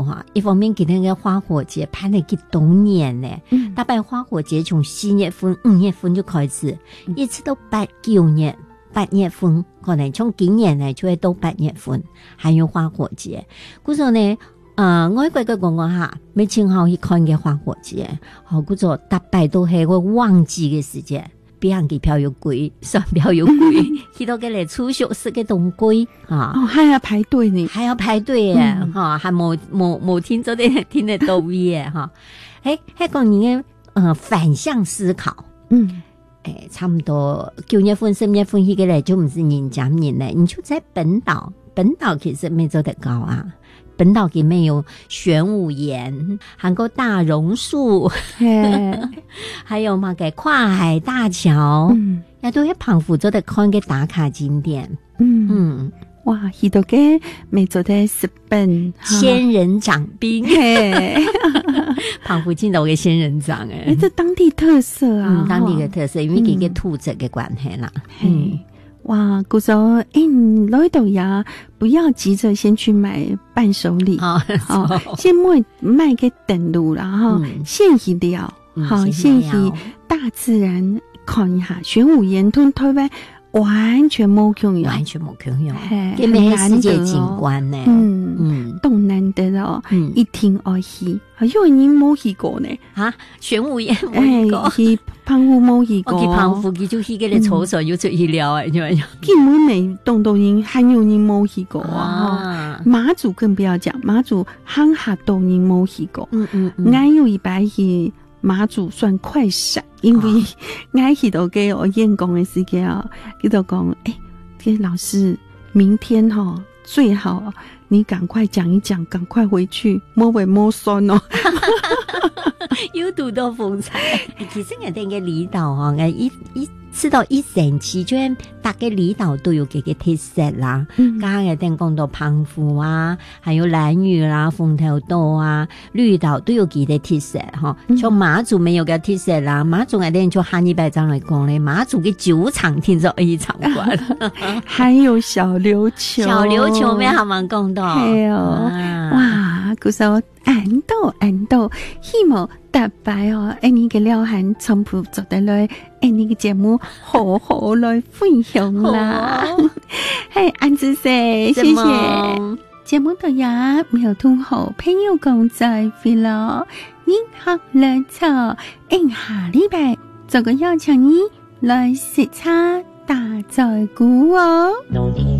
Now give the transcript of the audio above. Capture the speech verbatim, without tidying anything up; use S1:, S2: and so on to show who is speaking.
S1: 哈，一方面给那个花火节排了几冬年呢，嗯，大概花火节从四月份、五月份就开始，嗯、一直到八九年、八月份，可能从今年呢就会到八月份，还有花火节。故說呢，呃，外國嘅講講下，每前後去看嘅花火節，好，故說大概都係個旺季嘅時間。比行機票又貴，船票又貴，去到嘅嚟儲蓄室嘅東貴啊，
S2: 哦，還要排隊呢，
S1: 還要排隊嘅，哈、嗯，還冇冇冇聽咗啲聽得到嘅哈，誒，係講你嘅呃反向思考，嗯，誒，差唔多九月份、十月份去嘅嚟就唔是人講人咧，你就在本島，本島其實沒做得高啊。本島裡面有玄武岩，還有大榕樹，還有嘛個跨海大橋，嗯，也都係澎湖做得看嘅打卡景點。嗯嗯，
S2: 哇，去到嘅未做得日本
S1: 仙人掌冰，澎湖見到嘅仙人掌誒，
S2: 誒，這當地特色啊，
S1: 嗯，當地嘅特色，因為佢嘅土質嘅關係啦，
S2: 嗯。哇，姑說，哎，你來到呀，不要急着先去買伴手禮，哦，哦先買買個等路啦，哈，嗯，先去了，好，嗯，先去大自然看一下，玄武岩同台灣完全冇共用，
S1: 完全冇共用，佢咩世界景觀呢？
S2: 嗯嗯，都難得哦，嗯，一聽而起，因為你冇去過呢，
S1: 啊，玄武岩冇去過。
S2: 去澎湖冇去過，
S1: 我去澎湖佢就去嗰啲草上要出去了誒，因為
S2: 基本未動到人，還有人冇去過啊。馬祖更不要講，馬祖鄉下都人冇去過。嗯嗯嗯，我有一擺去馬祖算快閃，因為我去到嘅我演講嘅時間啊，佢就講，誒，啲老師明天哈最好你趕快講一講，趕快回去，莫為莫酸哦。
S1: 有多多風采，其實我哋嘅離島哈，我一一知道一星期，就係大家離島都有幾個特色啦。剛剛我哋講到澎湖啊，還有蘭嶼啦、鳳頭島啊、綠島都有幾個特色哈。像馬祖沒有個特色啦，馬祖我哋就下禮拜再來講咧，馬祖嘅酒廠聽說可以參觀，
S2: 還有小琉球，
S1: 小琉球咩係咪講到？
S2: 係哦，哇，嗰時候安島安島，希望大白哦，誒你嘅了閒全部做得來，誒你嘅節目好好來分享啦。嘿，安子姐，謝謝。節目到呀，沒有同好朋友講再會咯，你好樂錯，誒下禮拜做個邀請你來食餐大菜股哦。